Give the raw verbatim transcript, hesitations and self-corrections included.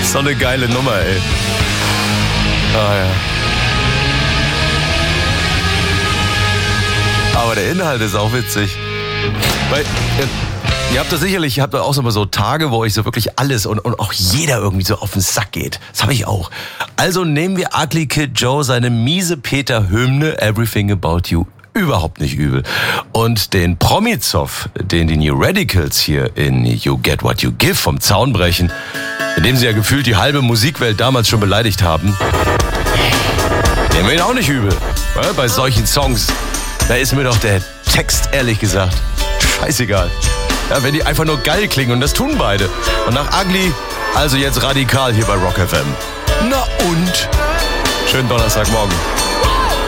So eine geile Nummer, ey. Ah, ja. Aber der Inhalt ist auch witzig. Weil, ihr habt das sicherlich, ihr habt auch so, so Tage, wo euch so wirklich alles und, und auch jeder irgendwie so auf den Sack geht. Das habe ich auch. Also nehmen wir Ugly Kid Joe seine miese Peter-Hymne Everything About You überhaupt nicht übel. Und den Promi-Zoff, den die New Radicals hier in You Get What You Give vom Zaun brechen, in dem sie ja gefühlt die halbe Musikwelt damals schon beleidigt haben, nehmen wir ihn auch nicht übel. Ja, bei solchen Songs, da ist mir doch der Text, ehrlich gesagt, scheißegal. Ja, wenn die einfach nur geil klingen, und das tun beide. Und nach Ugly, also jetzt radikal hier bei Rock F M. Na und? Schönen Donnerstagmorgen.